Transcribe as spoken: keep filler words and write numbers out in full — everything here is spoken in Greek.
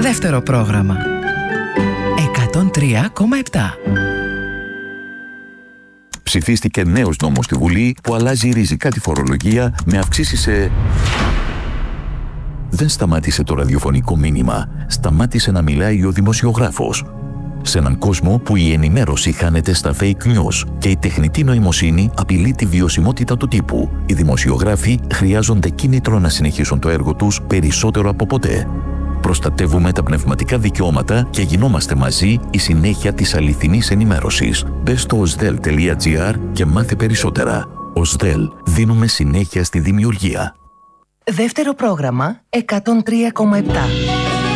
Δεύτερο πρόγραμμα εκατόν τρία κόμμα επτά. Ψηφίστηκε νέος νόμος στη Βουλή που αλλάζει ριζικά τη φορολογία με αυξήσεις σε... Δεν σταμάτησε το ραδιοφωνικό μήνυμα, σταμάτησε να μιλάει ο δημοσιογράφος. Σε έναν κόσμο που η ενημέρωση χάνεται στα fake news και η τεχνητή νοημοσύνη απειλεί τη βιωσιμότητα του τύπου, οι δημοσιογράφοι χρειάζονται κίνητρο να συνεχίσουν το έργο τους περισσότερο από ποτέ. Προστατεύουμε τα πνευματικά δικαιώματα και γινόμαστε μαζί η συνέχεια της αληθινής ενημέρωσης. Μπες στο οσδέλ τελεία τζι άρ και μάθε περισσότερα. οσδέλ, δίνουμε συνέχεια στη δημιουργία. Δεύτερο πρόγραμμα εκατόν τρία κόμμα επτά.